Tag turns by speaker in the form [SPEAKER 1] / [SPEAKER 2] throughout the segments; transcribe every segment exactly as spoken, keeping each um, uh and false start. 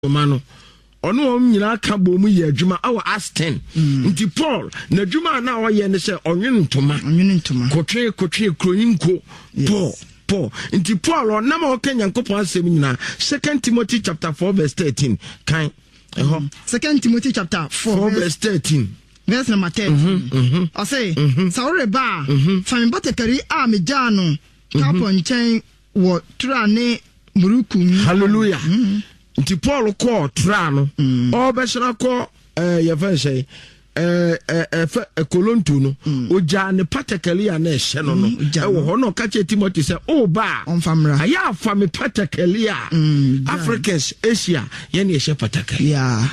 [SPEAKER 1] mano ono om nyina ka bo mu ye adwuma awa as ten nti Paul na adwuma na oyɛ ne sɛ onwene ntoma onwene ntoma kotwe kotwe kroyinko Paul Paul nti Paul onam o kan Yankopɔn asɛm nyina Second Timothy chapter four verse thirteen kan eho
[SPEAKER 2] Second Timothy chapter four
[SPEAKER 1] verse thirteen
[SPEAKER 2] verse number thirteen I say sawre ba fami batakari a me jano kapo nchen wo trane murukum
[SPEAKER 1] hallelujah nti Paul call trano o be sra ko eh ye fa say eh eh fa kolontu no oja ne patakali a na ehye no no e wo ho no ka che Timothy say o ba
[SPEAKER 2] onfamra
[SPEAKER 1] aya afa me patakali a Africans Asia ye ne ehye patakali
[SPEAKER 2] yeah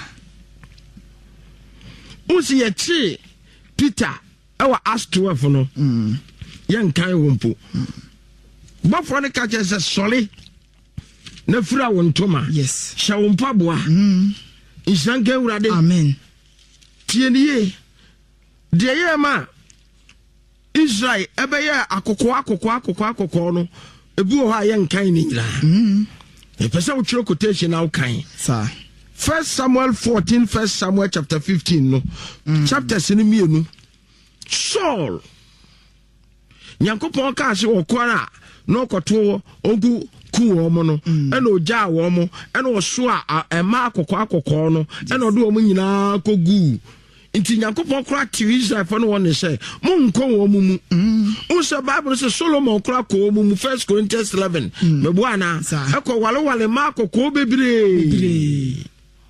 [SPEAKER 1] usi ye chi Peter e wa Acts twelve no ye nkan wo mpo bafo ne ka che say sole na fura wontoma
[SPEAKER 2] yes
[SPEAKER 1] sha wompa boa mm insanke urade
[SPEAKER 2] amen
[SPEAKER 1] tieniye de ye ma Israel ebe ye akoko akoko akoko akoko no ebi wo ha ye nkan ni nyira mm e pese wo twere quotation na wo kan
[SPEAKER 2] sa
[SPEAKER 1] First Samuel fourteen First Samuel chapter fifteen no mm. chapter sini mienu Saul Nyankopɔn ka se wo kwara no koto ogu ku wo mo no e na oja wo mo e na oso a ema akoko akoko no e na odo mo nyina kogu nti Nyankopɔn kra ti Israel fa no won say mo nko wo mo mu o se Bible say Solomon kra ko mo mu First Corinthians eleven me bo ana e ko wale wale ma akoko bebre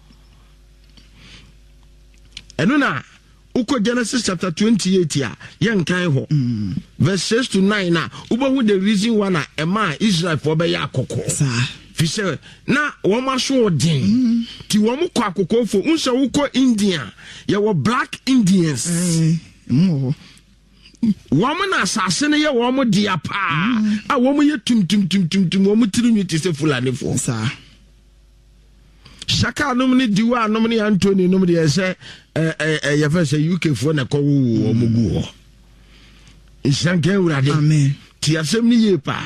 [SPEAKER 1] enuna uko Genesis chapter twenty-eight ya yen kan ho verse six to nine na ubohu the reason why na ema Israel for be ya akoko sa fi say na wo ma so odin ti wo mo kwa akoko fo unse uko India ye wo black Indians mo wo mo na asase ne ye wo mo dia pa a wo mo ye tum tum tum tum tum wo mo tirinwi ti se fulani fo sa Shaka nomni diwa nomni Anthony nomni ese eh eh ye fa say U K fo na ko wo omugu ho Nsanke urade
[SPEAKER 2] amen
[SPEAKER 1] ti asem ni ye pa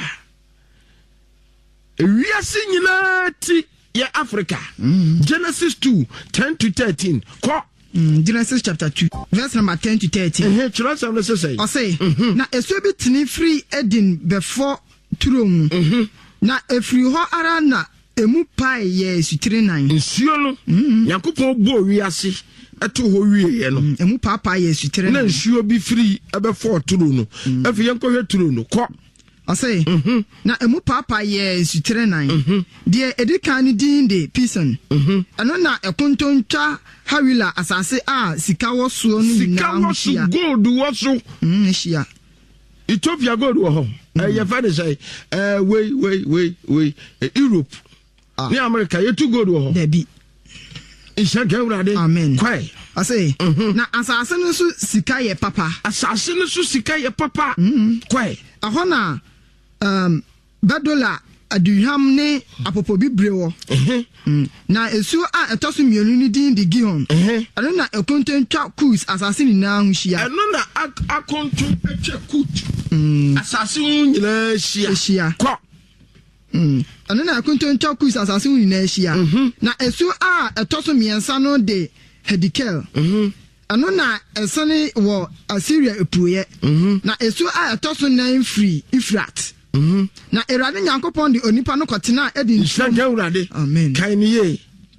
[SPEAKER 1] ewiase nyina ti ye Africa Genesis two ten to thirteen ko
[SPEAKER 2] Genesis chapter two verse number ten to thirteen
[SPEAKER 1] eh chura sam le say
[SPEAKER 2] o say na eso bi tini free Eden before throne na efri ho ara na emu pai ye sutire nan
[SPEAKER 1] nsuo no Yakopon bo wiase eto ho wiye no
[SPEAKER 2] emu papa ye sutire
[SPEAKER 1] na nsuo bi free ebe for turu no afi yanko hwe turu no ko
[SPEAKER 2] I say na emu papa ye sutire nan de edikan din de pison ano na ekontontwa hawila asase a sika wo so no
[SPEAKER 1] sika wo so gold wo so
[SPEAKER 2] mm hia
[SPEAKER 1] Ethiopia gold wo ho eh ye fa de say eh we we we we Europe ni America ye too good wo
[SPEAKER 2] there be
[SPEAKER 1] Nsanke urade
[SPEAKER 2] amen
[SPEAKER 1] kwai
[SPEAKER 2] I say na asase no so sika ye papa
[SPEAKER 1] asase no so sika ye papa kwai
[SPEAKER 2] aho na um badola aduham ne apopo bibre wo na esu a etoso mienu ni din di Gihon ano na ekontentwa kus asase ni na ho hia
[SPEAKER 1] ano na akonto etwa kut asase nyina hia
[SPEAKER 2] hia
[SPEAKER 1] ko
[SPEAKER 2] Mm. Ano na akontonto kus asase uni na ehia. Na esu a etoso miensa no de Hedikel. Mhm. Ano na esane wo Assyria epuye. Na esu a etoso nine free Ifrat. Mhm. Na Erade Nyankopon de onipa no kotena edi
[SPEAKER 1] nsanke urade.
[SPEAKER 2] Amen.
[SPEAKER 1] Kan ni ye.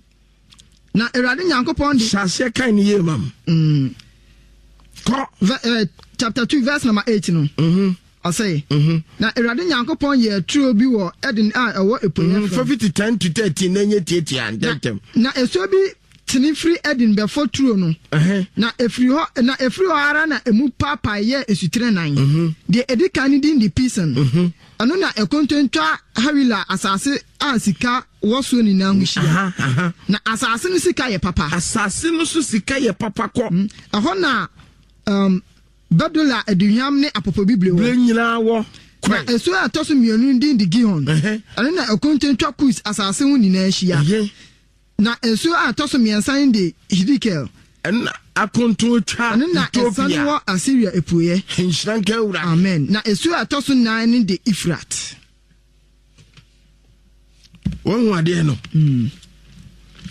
[SPEAKER 2] Na Erade Nyankopon de
[SPEAKER 1] sase kan ni ye mam.
[SPEAKER 2] Mm.
[SPEAKER 1] Ko
[SPEAKER 2] uh, chapter two verse number eight no. Mhm. I say, na Erade Nyankopon ye true bi wo Eden a ewo eponya
[SPEAKER 1] from fifty ten to thirteen na nye tietie antentem
[SPEAKER 2] na eso bi tini free Eden before true no na efri ho na efri ho ara na emu papa ye esutire nan de edikan din di pison ano na ekontentwa hawila asase a sika woso ni na huhia na asase no sika ye papa
[SPEAKER 1] asase no so sika ye papa ko
[SPEAKER 2] aho na um badola aduham ne apopo bible wo
[SPEAKER 1] nyina wo
[SPEAKER 2] na eso atoso mienu din di Gihon ano na ekontentwa kus asase hu ni na hia na eso atoso miensan de Hedikel
[SPEAKER 1] na akonto twa
[SPEAKER 2] na Ethiopia wo Assyria epuye
[SPEAKER 1] Nsanke ura
[SPEAKER 2] amen na eso atoso nine de Ifrat
[SPEAKER 1] won wade no